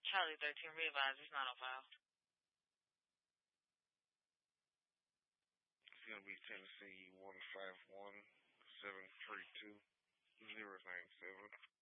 Charlie 13 realized it's not on file. It's gonna be Tennessee 151-732-097.